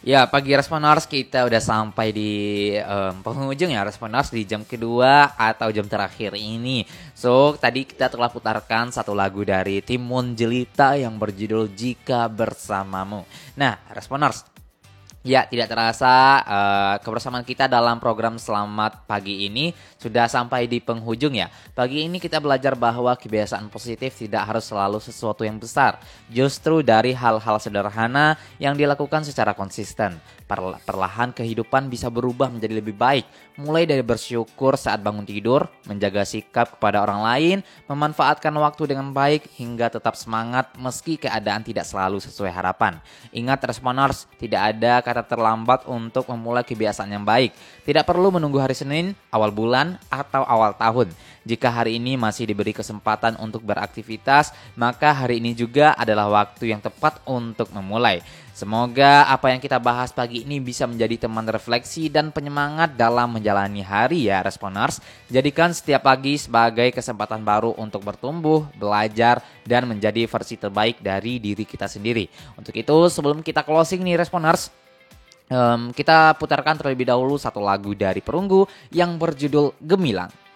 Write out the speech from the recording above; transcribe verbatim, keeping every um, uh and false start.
Ya, pagi Responers, kita udah sampai di em, penghujung ya Responers di jam kedua atau jam terakhir ini. So, tadi kita telah putarkan satu lagu dari Timun Jelita yang berjudul Jika Bersamamu. Nah, Responers, ya, tidak terasa eh, kebersamaan kita dalam program Selamat Pagi ini sudah sampai di penghujung ya. Pagi ini kita belajar bahwa kebiasaan positif tidak harus selalu sesuatu yang besar. Justru dari hal-hal sederhana yang dilakukan secara konsisten, perla- perlahan kehidupan bisa berubah menjadi lebih baik. Mulai dari bersyukur saat bangun tidur, menjaga sikap kepada orang lain, memanfaatkan waktu dengan baik, hingga tetap semangat meski keadaan tidak selalu sesuai harapan. Ingat Responers, tidak ada kata terlambat untuk memulai kebiasaan yang baik. Tidak perlu menunggu hari Senin, awal bulan, atau awal tahun. Jika hari ini masih diberi kesempatan untuk beraktivitas, maka hari ini juga adalah waktu yang tepat untuk memulai. Semoga apa yang kita bahas pagi ini bisa menjadi teman refleksi dan penyemangat dalam menjalani hari ya Responers. Jadikan setiap pagi sebagai kesempatan baru untuk bertumbuh, belajar, dan menjadi versi terbaik dari diri kita sendiri. Untuk itu sebelum kita closing nih Responers, Um, kita putarkan terlebih dahulu satu lagu dari Perunggu yang berjudul Gemilang.